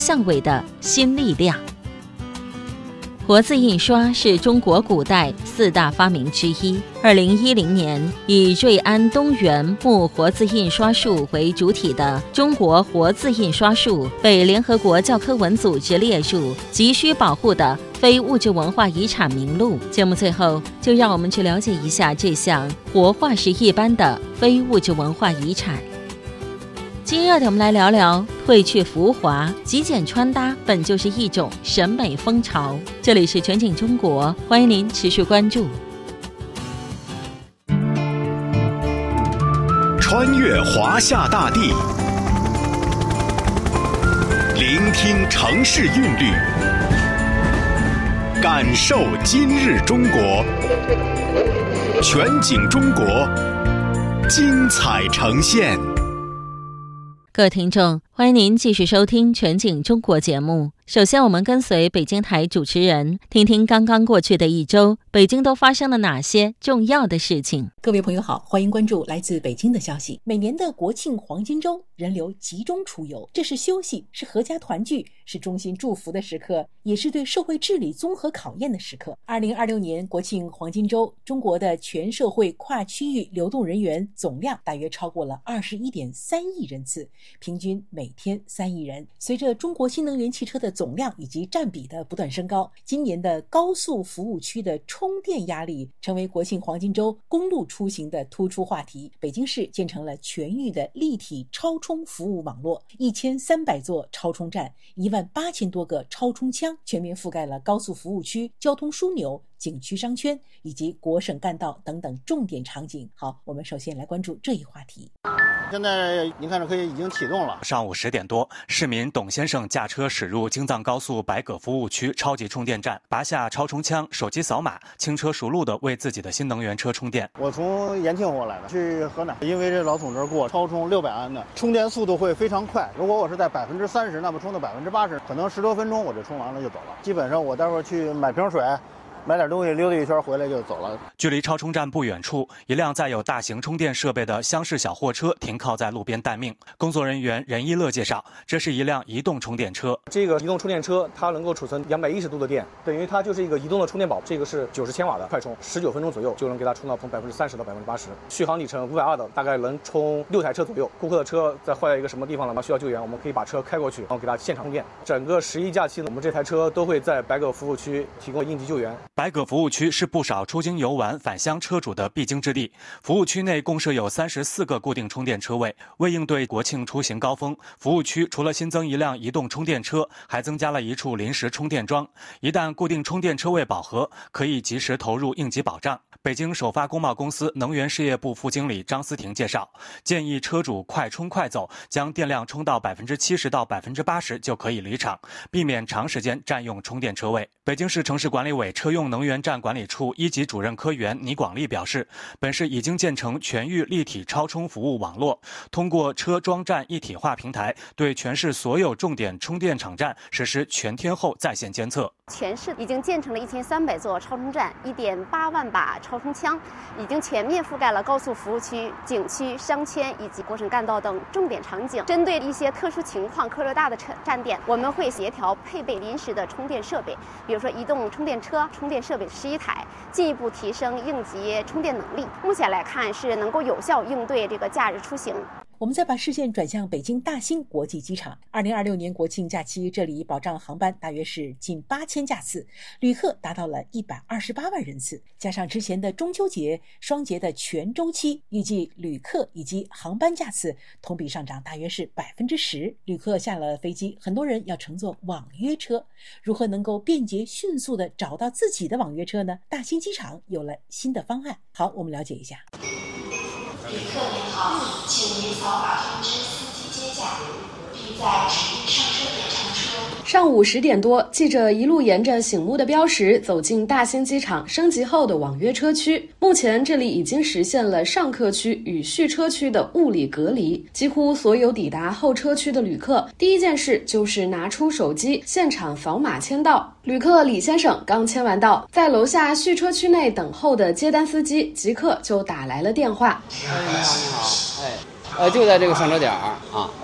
向伟的新力量。活字印刷是中国古代4大发明之一。2010年，以瑞安东源木活字印刷术为主体的中国活字印刷术被联合国教科文组织列入急需保护的非物质文化遗产名录。节目最后，就让我们去了解一下这项活化石一般的非物质文化遗产。今日我们来聊聊褪去浮华，极简穿搭本就是一种审美风潮。这里是全景中国，欢迎您持续关注。 穿越华夏大地，聆听城市韵律，感受今日中国。全景中国，精彩呈现。 各位听众，欢迎您继续收听全景中国节目。首先，我们跟随北京台主持人，听听刚刚过去的一周，北京都发生了哪些重要的事情。 各位朋友好，欢迎关注来自北京的消息。每年的国庆黄金周，人流集中出游，这是休息，是阖家团聚，是衷心祝福的时刻，也是对社会治理综合考验的时刻。2026年国庆黄金周，中国的全社会跨区域流动人员总量大约超过了21.3亿人次，平均每天3亿人。随着中国新能源汽车的总量以及占比的不断升高，今年的高速服务区的充电压力成为国庆黄金周公路出行的突出话题。北京市建成了全域的立体超充服务网络，1300座超充站，18000多个超充枪，全面覆盖了高速服务区、交通枢纽、景区商圈以及国省干道等等重点场景。好，我们首先来关注这一话题。 现在您看这可以已经启动了。 上午10点多，市民董先生驾车驶入京藏高速白葛服务区超级充电站，拔下超充枪，手机扫码，轻车熟路地为自己的新能源车充电。 我从延庆过来的，去河南，因为这老总这儿过超充600安的，充电速度会非常快。如果我是在30%，那么充到80%，可能10多分钟我就充完了就走了。基本上我待会儿去买瓶水，买点东西，溜达一圈回来就走了。 距离超充站不远处，一辆载有大型充电设备的厢式小货车停靠在路边待命。工作人员任一乐介绍，这是一辆移动充电车。 这个移动充电车它能够储存210度的电，等于它就是一个移动的充电宝。这个是90千瓦的快充，19分钟左右就能给它充到从30%到80%，续航里程520的，大概能充6台车左右。顾客的车在坏在一个什么地方了，需要救援，我们可以把车开过去，然后给它现场充电。整个11假期呢，我们这台车都会在白葛服务区提供应急救援。 白葛服务区是不少出京游玩返乡车主的必经之地。服务区内共设有34个固定充电车位。为应对国庆出行高峰，服务区除了新增一辆移动充电车，还增加了一处临时充电桩。一旦固定充电车位饱和，可以及时投入应急保障。北京首发工贸公司能源事业部副经理张思婷介绍，建议车主快充快走，将电量充到70%到80%就可以离场，避免长时间占用充电车位。北京市城市管理委车用能源站管理处1级主任科员倪广利表示，本市已经建成全域立体超充服务网络，通过车桩站一体化平台，对全市所有重点充电场站实施全天候在线监测。 全市已经建成了1300座超充站，1.8万把超充枪，已经全面覆盖了高速服务区、景区、商圈以及国省干道等重点场景。针对一些特殊情况、客流大的站点，我们会协调配备临时的充电设备，比如说移动充电车、充电设备11台，进一步提升应急充电能力。目前来看是能够有效应对这个假日出行。 我们再把视线转向北京大兴国际机场。2026年国庆假期，这里保障航班大约是近8000架次，旅客达到了128万人次。加上之前的中秋节、双节的全周期，预计旅客以及航班架次同比上涨大约是10%。旅客下了飞机，很多人要乘坐网约车，如何能够便捷迅速地找到自己的网约车呢？大兴机场有了新的方案。好，我们了解一下。 旅客您好，请您扫码通知司机接驾，并在指定上车点上车。 上午10点多，记者一路沿着醒目的标识走进大兴机场升级后的网约车区。目前这里已经实现了上客区与续车区的物理隔离，几乎所有抵达候车区的旅客，第一件事就是拿出手机现场扫码签到。旅客李先生刚签完到，在楼下续车区内等候的接单司机即刻就打来了电话。 你好，就在这个上车点啊。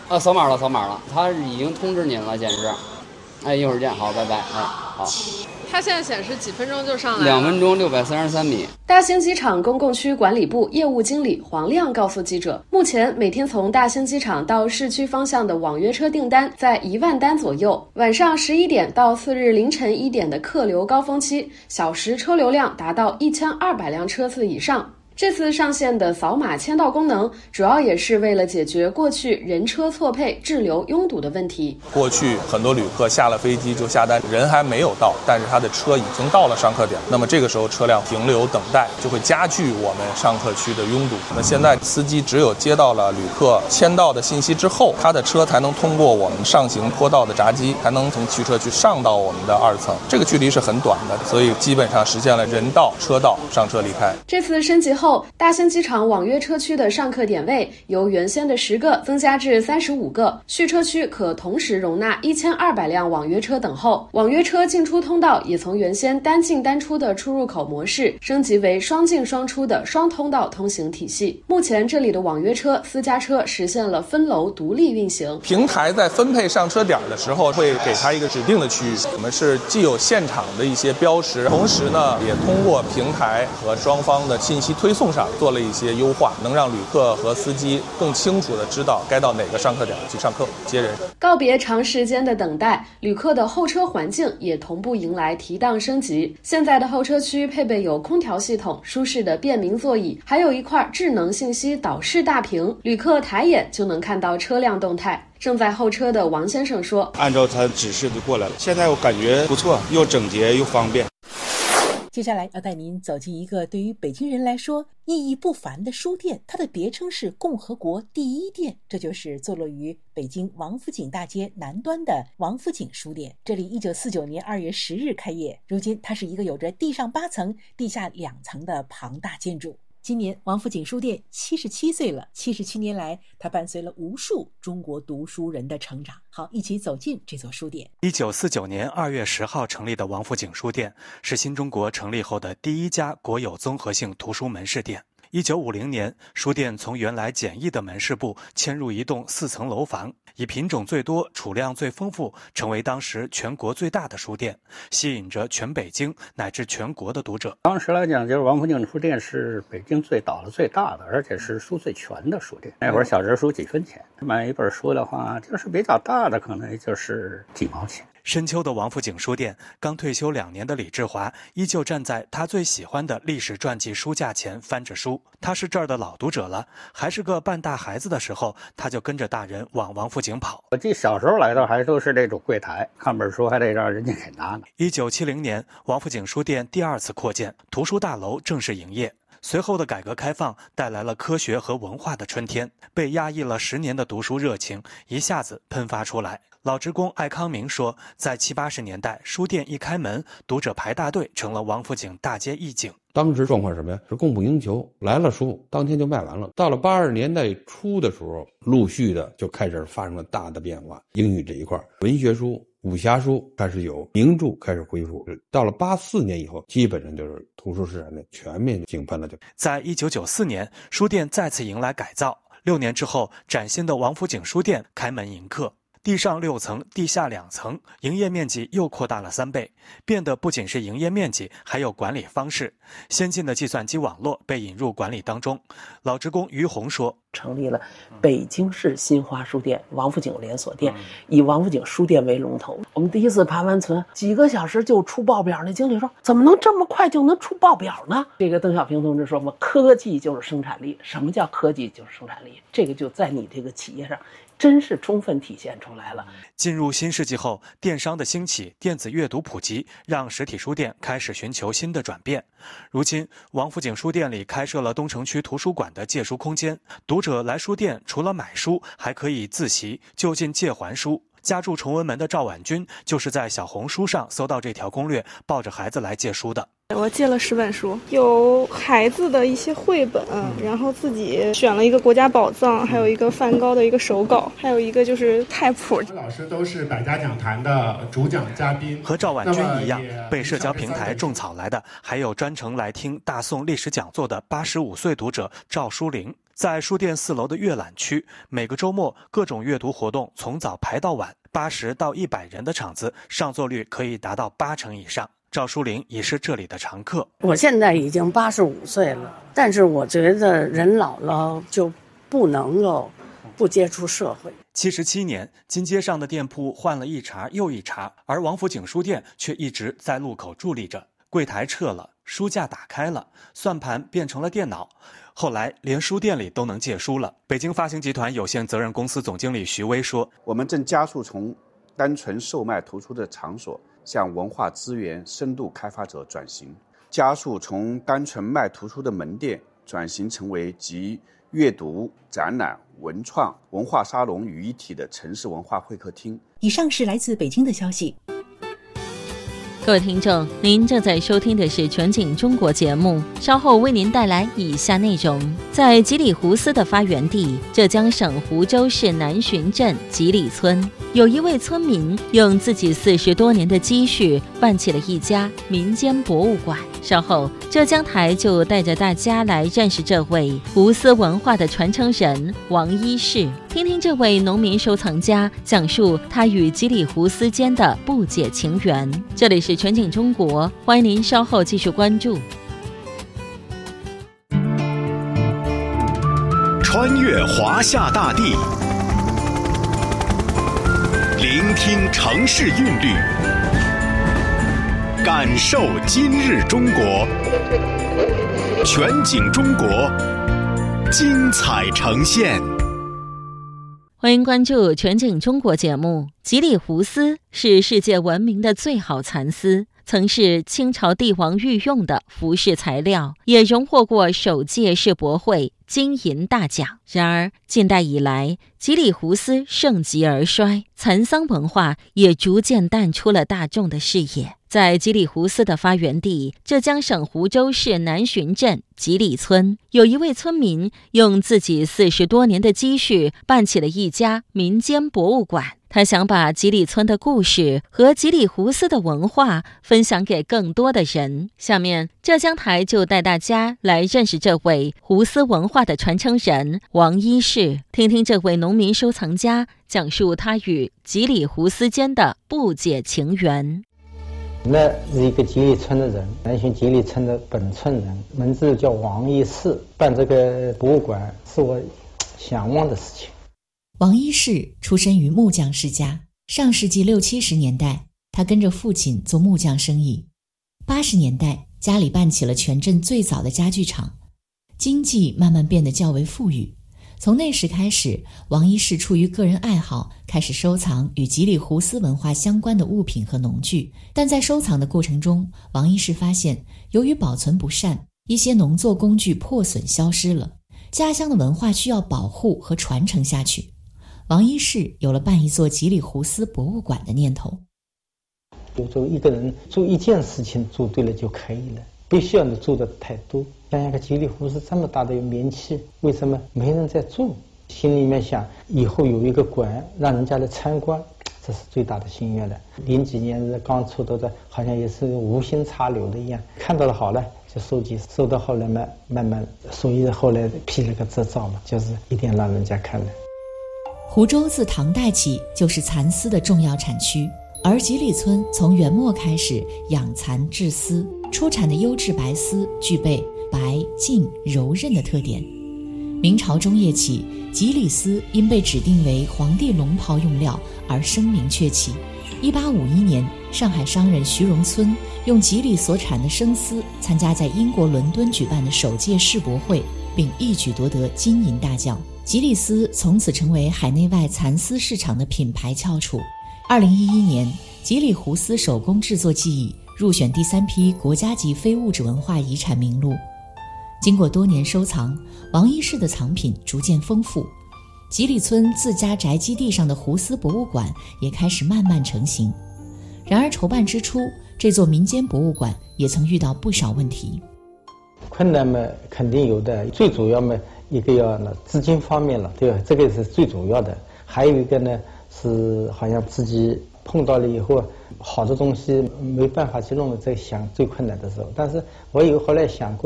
扫码了，他已经通知您了，显示。哎，一会儿见，好，拜拜。哎，好。 它现在显示几分钟就上来了？2 分钟633米。 大兴机场公共区管理部业务经理黄亮告诉记者，目前每天从大兴机场到市区方向的网约车订单在1万单左右，晚上11点到次日凌晨1点的客流高峰期，小时车流量达到1200辆车次以上。这次上线的扫码签到功能，主要也是为了解决过去人车错配、滞留拥堵的问题。 过去很多旅客下了飞机就下单，人还没有到，但是他的车已经到了上客点，那么这个时候车辆停留等待，就会加剧我们上客区的拥堵。那现在司机只有接到了旅客签到的信息之后，他的车才能通过我们上行坡道的闸机，才能从取车区上到我们的2层。这个距离是很短的，所以基本上实现了人到车到，上车离开。 这次升级后，大兴机场网约车区的上客点位由原先的10个增加至35个，续车区可同时容纳1200辆网约车等候。网约车进出通道也从原先单进单出的出入口模式升级为双进双出的双通道通行体系。目前这里的网约车、私家车实现了分楼独立运行。 平台在分配上车点的时候，会给它一个指定的区域，我们是既有现场的一些标识，同时呢也通过平台和双方的信息推送上做了一些优化，能让旅客和司机更清楚地知道该到哪个上客点去上客接人。 告别长时间的等待，旅客的候车环境也同步迎来提档升级。现在的候车区配备有空调系统、舒适的便民座椅，还有一块智能信息导视大屏，旅客抬眼就能看到车辆动态。正在候车的王先生说：“ 按照他指示就过来了，现在我感觉不错，又整洁又方便。” 接下来要带您走进一个对于北京人来说意义不凡的书店，它的别称是共和国第一店，这就是坐落于北京王府井大街南端的王府井书店。这里1949年2月10日开业，如今它是一个有着地上8层、地下2层的庞大建筑。今年王府井书店77岁了，77年来，它伴随了无数中国读书人的成长。好，一起走进这座书店。 1949年2月10号成立的王府井书店，是新中国成立后的第一家国有综合性图书门市店。1950年，书店从原来简易的门市部迁入一栋4层楼房，以品种最多、储量最丰富，成为当时全国最大的书店，吸引着全北京乃至全国的读者。 当时来讲，就是王府井书店是北京最大的，而且是书最全的书店。那会儿小人书几分钱，买一本书的话，就是比较大的，可能也就是几毛钱。 深秋的王府井书店，刚退休2年的李志华依旧站在他最喜欢的历史传记书架前翻着书。他是这儿的老读者了，还是个半大孩子的时候，他就跟着大人往王府井跑。 我记得小时候来到还都是这种柜台，看本书还得让人家给拿呢。 1970年，王府井书店第2次扩建，图书大楼正式营业。随后的改革开放带来了科学和文化的春天，被压抑了10年的读书热情一下子喷发出来。老职工艾康明说，在70、80年代，书店一开门，读者排大队成了王府井大街一景。 当时状况什么呀？是供不应求，来了书当天就卖完了。到了80年代初的时候，陆续的就开始发生了大的变化。英语这一块，文学书、武侠书开始有，名著开始恢复。到了84年以后，基本上就是图书市场的全面井喷了。 在1994年，书店再次迎来改造。6年之后，崭新的王府井书店开门迎客。地上6层，地下2层，营业面积又扩大了3倍，变得不仅是营业面积，还有管理方式。先进的计算机网络被引入管理当中。老职工于红说， 成立了北京市新华书店王府井连锁店，以王府井书店为龙头。我们第一次盘完存，几个小时就出报表，那经理说怎么能这么快就能出报表呢？这个邓小平同志说嘛，科技就是生产力。什么叫科技就是生产力？这个就在你这个企业上真是充分体现出来了。 进入新世纪后，电商的兴起，电子阅读普及，让实体书店开始寻求新的转变。如今，王府井书店里开设了东城区图书馆的借书空间，读者来书店除了买书，还可以自习，就近借还书。家住崇文门的赵婉君就是在小红书上搜到这条攻略，抱着孩子来借书的。 我借了10本书，有孩子的一些绘本，然后自己选了一个国家宝藏，还有一个梵高的一个手稿，还有一个就是菜谱。 老师都是百家讲坛的主讲嘉宾。 和赵婉君一样，被社交平台种草来的，还有专程来听大宋历史讲座的85岁读者赵淑玲。 在书店4楼的阅览区，每个周末各种阅读活动从早排到晚，80到100人的场子，上座率可以达到80%以上。赵淑玲也是这里的常客。 我现在已经85岁了，但是我觉得人老了就不能够不接触社会。 77年，金街上的店铺换了一茬又一茬，而王府井书店却一直在路口伫立着。柜台撤了，书架打开了，算盘变成了电脑。后来连书店里都能借书了。北京发行集团有限责任公司总经理徐威说：“ 我们正加速从单纯售卖图书的场所向文化资源深度开发者转型，加速从单纯卖图书的门店转型成为集阅读、展览、文创、文化沙龙于一体的城市文化会客厅。” 以上是来自北京的消息。 各位听众，您正在收听的是全景中国节目，稍后为您带来以下内容。在吉里胡斯的发源地浙江省湖州市南浔镇吉里村，有一位村民用自己40多年的积蓄办起了一家民间博物馆。稍后浙江台就带着大家来认识这位胡斯文化的传承人王一士，听听这位农民收藏家讲述他与吉里胡斯间的不解情缘。这里是全景中国，欢迎您稍后继续关注。 穿越华夏大地，聆听城市韵律，感受今日中国。全景中国，精彩呈现。 欢迎关注全景中国节目。吉里胡丝是世界闻名的最好蚕丝，曾是清朝帝王御用的服饰材料，也荣获过首届世博会金银大奖。然而近代以来，吉里胡丝盛极而衰，蚕桑文化也逐渐淡出了大众的视野。在吉里胡丝的发源地浙江省湖州市南浔镇吉里村，有一位村民用自己40多年的积蓄办起了一家民间博物馆。他想把吉里村的故事和吉里胡丝的文化分享给更多的人。下面浙江台就带大家来认识这位胡丝文化的传承人王一士，听听这位农民收藏家讲述他与吉里胡丝间的不解情缘。 那是一个吉里村的人，南浔吉里村的本村人，名字叫王一士。办这个博物馆是我想望的事情。 王一士出身于木匠世家，上世纪60、70年代，他跟着父亲做木匠生意。80年代，家里办起了全镇最早的家具厂，经济慢慢变得较为富裕。从那时开始，王一士出于个人爱好，开始收藏与吉里胡丝文化相关的物品和农具。但在收藏的过程中，王一士发现，由于保存不善，一些农作工具破损消失了，家乡的文化需要保护和传承下去。王一士有了办一座吉里胡丝博物馆的念头。 就一个人做一件事情做对了就可以了，不需要你做的太多。像一个吉里胡丝这么大的名气，为什么没人在做？心里面想，以后有一个馆让人家来参观，这是最大的心愿了。零几年刚出头的，好像也是无心插柳的一样，看到了好了就收集，收到后来慢慢，所以后来批了个执照嘛，就是一定让人家看的。 湖州自唐代起就是蚕丝的重要产区，而吉里村从元末开始养蚕制丝，出产的优质白丝具备白、净、柔韧的特点。明朝中叶起，吉里丝因被指定为皇帝龙袍用料而声名鹊起。1851年，上海商人徐荣村用吉里所产的生丝参加在英国伦敦举办的首届世博会，并一举夺得金银大奖。吉里丝从此成为海内外蚕丝市场的品牌翘楚。2011年，吉里胡丝手工制作技艺入选第3批国家级非物质文化遗产名录。经过多年收藏，王一士的藏品逐渐丰富，吉里村自家宅基地上的胡丝博物馆也开始慢慢成型。然而筹办之初，这座民间博物馆也曾遇到不少问题。 困难嘛，肯定有的，最主要嘛，一个要资金方面了，对吧？这个是最主要的。还有一个呢，是好像自己碰到了以后，好的东西没办法去弄的，这想最困难的时候。但是我后来想过了，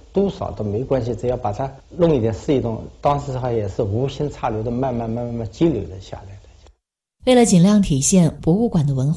多少都没关系，只要把它弄一点是一动，当时还也是无心插柳的，慢慢积累了下来的。 为了尽量体现博物馆的文化